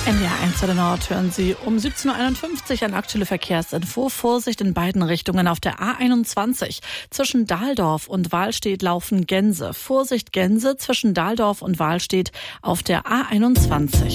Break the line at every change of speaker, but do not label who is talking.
NDR 1 zu der Nord hören Sie um 17.51 Uhr eine aktuelle Verkehrsinfo. Vorsicht in beiden Richtungen auf der A21. Zwischen Dahldorf und Wahlstedt laufen Gänse. Vorsicht Gänse zwischen Dahldorf und Wahlstedt auf der A21.